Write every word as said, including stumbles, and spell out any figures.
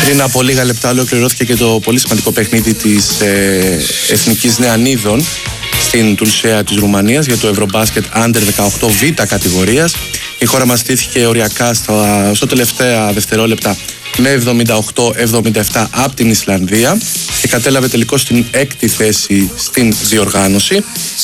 Πριν από λίγα λεπτά ολοκληρώθηκε και το πολύ σημαντικό παιχνίδι της ε, Εθνικής Νεανίδων στην Τουλσέα της Ρουμανίας για το Ευρωμπάσκετ Under δεκαοκτώ Β κατηγορίας. Η χώρα μας στήθηκε οριακά στο, στο τελευταία δευτερόλεπτα με εβδομήντα οκτώ εβδομήντα επτά από την Ισλανδία και κατέλαβε τελικώς την έκτη θέση στην διοργάνωση.